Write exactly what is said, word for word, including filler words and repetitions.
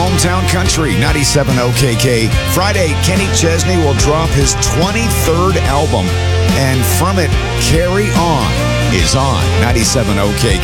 Hometown Country, ninety-seven O K K. Friday, Kenny Chesney will drop his twenty-third album, and from it, Carry On is on ninety-seven O K K.